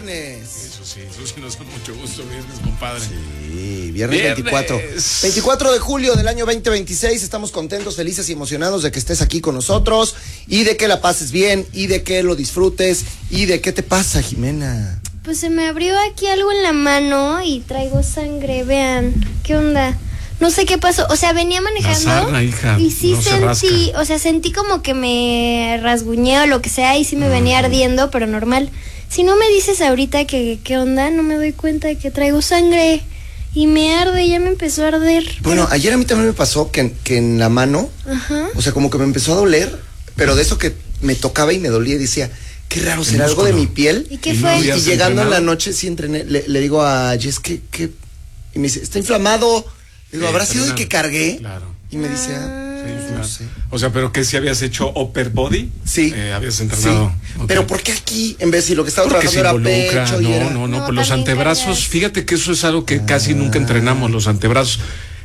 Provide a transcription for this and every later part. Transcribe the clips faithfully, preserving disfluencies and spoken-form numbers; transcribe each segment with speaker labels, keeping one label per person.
Speaker 1: viernes.
Speaker 2: Eso sí, eso sí nos da mucho gusto, viernes, compadre.
Speaker 1: Sí, viernes,
Speaker 2: Viernes.
Speaker 1: veinticuatro. veinticuatro de julio del año veinte veintiséis. Estamos contentos, felices y emocionados de que estés aquí con nosotros y de que la pases bien y de que lo disfrutes. ¿Y de qué te pasa, Jimena?
Speaker 3: Pues se me abrió aquí algo en la mano y traigo sangre, vean. ¿Qué onda? No sé qué pasó, o sea, venía manejando
Speaker 2: La sarna, hija,
Speaker 3: y sí
Speaker 2: no se
Speaker 3: sentí,
Speaker 2: rasca.
Speaker 3: o sea, sentí como que me rasguñé o lo que sea y sí me venía ardiendo, pero normal. Si no me dices ahorita que qué onda, no me doy cuenta de que traigo sangre y me arde, ya me empezó a arder.
Speaker 1: Bueno, ayer a mí también me pasó que, que en la mano,
Speaker 3: Ajá.
Speaker 1: o sea, como que me empezó a doler, pero de eso que me tocaba y me dolía y decía, qué raro,
Speaker 2: El
Speaker 1: ¿será algo de
Speaker 2: músculo.
Speaker 1: mi piel?
Speaker 3: ¿Y qué
Speaker 2: ¿Y no
Speaker 3: fue?
Speaker 1: Y
Speaker 2: habías
Speaker 1: llegando en la
Speaker 2: entrenado?
Speaker 1: noche sí entrené, le, le digo a Jess que, que, y me dice, está inflamado. Digo,
Speaker 2: Sí,
Speaker 1: ¿habrá sido el
Speaker 2: entrenar.
Speaker 1: que cargué?
Speaker 2: Claro.
Speaker 1: Y me dice, ah,
Speaker 2: Sí,
Speaker 1: pues,
Speaker 2: claro.
Speaker 1: no sé.
Speaker 2: O sea, pero que si habías hecho upper body,
Speaker 1: Sí.
Speaker 2: eh, habías
Speaker 1: Sí.
Speaker 2: entrenado. Ok.
Speaker 1: Pero ¿por qué aquí, en vez de lo que estaba
Speaker 2: Porque se
Speaker 1: trabajando era
Speaker 2: involucra,
Speaker 1: pecho y
Speaker 2: no,
Speaker 1: era...
Speaker 2: no, no,
Speaker 3: No,
Speaker 2: pues los
Speaker 3: también
Speaker 2: antebrazos,
Speaker 3: cargas.
Speaker 2: fíjate que eso es algo que casi nunca entrenamos, los antebrazos.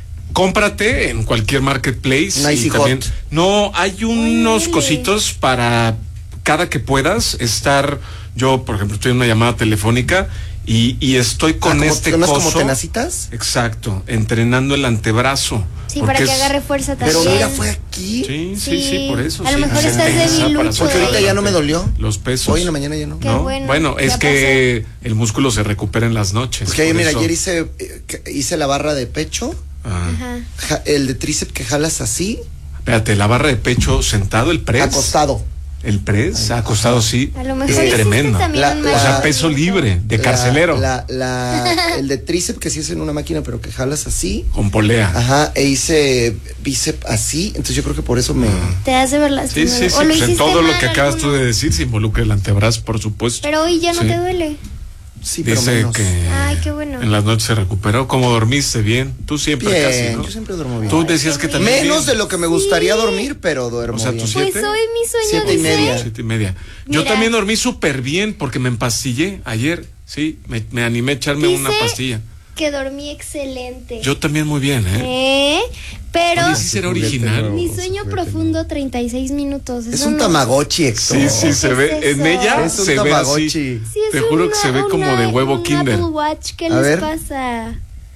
Speaker 2: Cómprate en cualquier marketplace.
Speaker 1: Un
Speaker 2: y
Speaker 1: Icy
Speaker 2: también-
Speaker 1: Hot.
Speaker 2: No, hay unos
Speaker 3: Órale.
Speaker 2: cositos para cada que puedas estar. Yo, por ejemplo, estoy en una llamada telefónica y, y estoy con
Speaker 1: Ah, ¿como-
Speaker 2: este
Speaker 1: unas
Speaker 2: coso.
Speaker 1: como tenacitas?
Speaker 2: Exacto, entrenando el antebrazo.
Speaker 3: Sí,
Speaker 2: porque
Speaker 3: para que
Speaker 2: es-
Speaker 3: agarre fuerza también.
Speaker 1: Pero mira, fue aquí.
Speaker 2: Sí, sí, sí,
Speaker 3: Sí,
Speaker 2: por eso.
Speaker 3: a lo
Speaker 2: sí,
Speaker 3: mejor
Speaker 2: se
Speaker 3: estás
Speaker 2: tensa
Speaker 3: debilucho.
Speaker 2: para
Speaker 1: Porque ahorita
Speaker 2: soltar
Speaker 1: ya no me dolió.
Speaker 2: los pesos.
Speaker 1: Hoy en la mañana ya no.
Speaker 3: Qué
Speaker 2: No,
Speaker 3: bueno,
Speaker 2: bueno, es
Speaker 3: ya
Speaker 2: que el músculo se recupera en las noches.
Speaker 1: Porque ayer,
Speaker 2: por
Speaker 1: mira,
Speaker 2: eso-
Speaker 1: ayer hice, eh, que- hice la barra de pecho,
Speaker 2: Ah.
Speaker 3: Ajá.
Speaker 1: ja- el de tríceps que jalas así,
Speaker 2: Espérate, la barra de pecho sentado, el press.
Speaker 1: acostado.
Speaker 2: El press, acostado sí.
Speaker 3: A lo mejor
Speaker 2: es
Speaker 3: hiciste
Speaker 2: tremendo.
Speaker 3: también
Speaker 1: La-
Speaker 3: un
Speaker 1: la-
Speaker 2: O sea,
Speaker 3: mal
Speaker 2: peso
Speaker 3: movimiento.
Speaker 2: libre, de
Speaker 1: La-
Speaker 2: carcelero.
Speaker 1: La, la, el de tríceps que sí es en una máquina, pero que jalas así.
Speaker 2: Con polea.
Speaker 1: Ajá, e hice bíceps así, entonces yo creo que por eso me...
Speaker 3: Te hace ver
Speaker 2: Sí,
Speaker 3: lastimado.
Speaker 2: sí, sí.
Speaker 3: O lo
Speaker 2: Pues en
Speaker 3: hiciste
Speaker 2: todo lo
Speaker 3: mal
Speaker 2: que acabas
Speaker 3: alguno.
Speaker 2: tú de decir se involucra el antebrazo, por supuesto.
Speaker 3: Pero hoy ya no
Speaker 2: Sí.
Speaker 3: te duele.
Speaker 1: Sí, pero
Speaker 2: Dice
Speaker 1: menos.
Speaker 2: que
Speaker 3: Ay, qué bueno.
Speaker 2: en las noches se recuperó. ¿Cómo dormiste? Bien. Tú siempre
Speaker 1: Bien,
Speaker 2: casi, ¿no?
Speaker 1: yo siempre duermo bien.
Speaker 2: Tú decías que también.
Speaker 1: Menos de
Speaker 2: bien.
Speaker 1: lo que me gustaría dormir, pero duermo
Speaker 2: O sea,
Speaker 1: bien.
Speaker 2: tú
Speaker 3: Pues
Speaker 2: ¿Siete?
Speaker 3: hoy mi sueño
Speaker 1: Siete y
Speaker 3: dice
Speaker 1: media.
Speaker 2: Siete y media. Yo
Speaker 3: Mira.
Speaker 2: también dormí súper bien porque me empastillé ayer. Sí, me, me animé a echarme
Speaker 3: Dice
Speaker 2: una pastilla.
Speaker 3: que dormí excelente.
Speaker 2: Yo también muy bien, ¿eh?
Speaker 3: ¿Eh? Pero
Speaker 2: Oye, sí será original.
Speaker 3: mi sueño profundo treinta y seis minutos.
Speaker 1: Es
Speaker 3: eso
Speaker 1: un
Speaker 3: no-
Speaker 1: tamagotchi, Héctor.
Speaker 2: Sí, sí, se
Speaker 3: ¿Qué
Speaker 2: ve.
Speaker 3: es
Speaker 2: En
Speaker 3: eso?
Speaker 2: ella
Speaker 1: Es un
Speaker 2: se ve
Speaker 1: Tamagotchi.
Speaker 2: así.
Speaker 3: Sí, es
Speaker 2: Te juro que
Speaker 3: una-
Speaker 2: se ve como de
Speaker 3: una-
Speaker 2: huevo
Speaker 3: un
Speaker 2: Kinder.
Speaker 3: Apple Watch, ¿qué
Speaker 1: A
Speaker 3: les
Speaker 1: ver.
Speaker 3: pasa?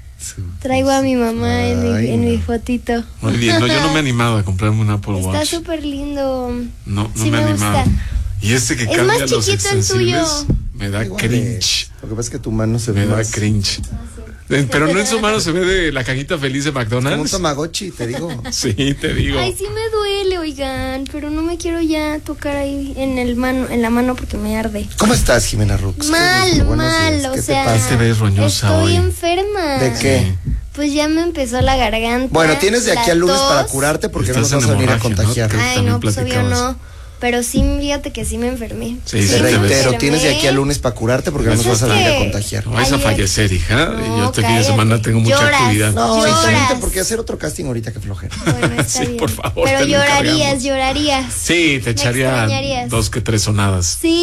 Speaker 3: Traigo a mi mamá en mi,
Speaker 1: Ay,
Speaker 3: en
Speaker 1: no.
Speaker 3: mi fotito.
Speaker 2: Muy bien. No, yo no me he animado a comprarme un Apple
Speaker 3: Está
Speaker 2: Watch.
Speaker 3: súper lindo.
Speaker 2: No, no
Speaker 3: Sí
Speaker 2: me he
Speaker 3: me
Speaker 2: animado.
Speaker 3: gusta.
Speaker 2: Y este que
Speaker 3: Es
Speaker 2: cambia
Speaker 3: más
Speaker 2: los
Speaker 3: chiquito el
Speaker 2: extensibles
Speaker 3: tuyo.
Speaker 2: me da
Speaker 1: Igual
Speaker 2: cringe.
Speaker 1: es. Lo que pasa es que tu mano se ve
Speaker 2: Me da
Speaker 1: más
Speaker 2: cringe. Eh, Pero no en su mano se ve de la cajita feliz de
Speaker 1: como un
Speaker 2: McDonald's.
Speaker 1: tamagotchi, te digo.
Speaker 2: Sí, te digo.
Speaker 3: Ay, sí me duele, oigan, pero no me quiero ya tocar ahí en el mano, en la mano porque me arde.
Speaker 1: ¿Cómo estás, Jimena Rux? Qué
Speaker 3: Mal,
Speaker 1: gusto, buenos
Speaker 3: mal,
Speaker 1: días.
Speaker 3: o
Speaker 1: ¿Qué
Speaker 3: sea,
Speaker 1: te pasa?
Speaker 2: Te ves roñosa
Speaker 3: estoy
Speaker 2: hoy.
Speaker 3: enferma.
Speaker 1: ¿De qué?
Speaker 3: Pues ya me empezó la garganta.
Speaker 1: Bueno, tienes de aquí
Speaker 3: la
Speaker 1: al lunes
Speaker 3: tos.
Speaker 1: para curarte porque no nos
Speaker 2: Estás
Speaker 1: vas a
Speaker 2: en
Speaker 1: venir a
Speaker 2: hemorragia, ¿no?
Speaker 1: contagiar.
Speaker 2: Creo que
Speaker 3: Ay,
Speaker 2: también
Speaker 3: no, pues obvio
Speaker 2: platicabas.
Speaker 3: no. Pero sí, fíjate que sí me enfermé.
Speaker 2: Sí, sí,
Speaker 1: Te
Speaker 2: te ves.
Speaker 1: reitero,
Speaker 3: enfermé.
Speaker 1: tienes de aquí al lunes para curarte porque no
Speaker 3: Pues
Speaker 1: nos vas a
Speaker 3: es
Speaker 1: venir a
Speaker 3: que-
Speaker 1: contagiar.
Speaker 2: No vais a
Speaker 3: Ayer-
Speaker 2: fallecer, hija.
Speaker 3: No,
Speaker 2: Yo este fin de
Speaker 3: cállate.
Speaker 2: semana tengo mucha
Speaker 3: Lloras.
Speaker 2: actividad.
Speaker 1: No,
Speaker 3: Lloras.
Speaker 1: excelente, porque hacer otro casting ahorita que flojera.
Speaker 3: Bueno, está
Speaker 2: Sí,
Speaker 3: bien.
Speaker 2: por favor,
Speaker 3: Pero
Speaker 2: te lo
Speaker 3: llorarías,
Speaker 2: encargamos.
Speaker 3: llorarías.
Speaker 2: Sí, te
Speaker 3: Me
Speaker 2: echaría
Speaker 3: extrañarías.
Speaker 2: dos que tres sonadas.
Speaker 3: Sí.